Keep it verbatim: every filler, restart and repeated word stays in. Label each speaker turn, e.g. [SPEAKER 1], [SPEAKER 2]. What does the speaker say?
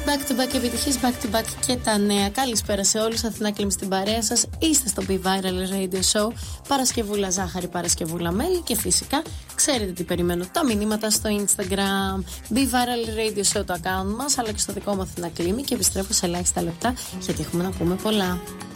[SPEAKER 1] Back to back επιτυχίες, back to back και τα νέα. Καλησπέρα σε όλους, Αθηνά Κλίμ στην παρέα σας. Είστε στο Be Viral Radio Show. Παρασκευούλα ζάχαρη, Παρασκευούλα μέλι και φυσικά ξέρετε τι περιμένω. Τα μηνύματα στο Instagram. Be Viral Radio Show το account μας, αλλά και στο δικό μου Αθηνά Κλίμ. Και επιστρέφω σε ελάχιστα λεπτά γιατί έχουμε να πούμε πολλά.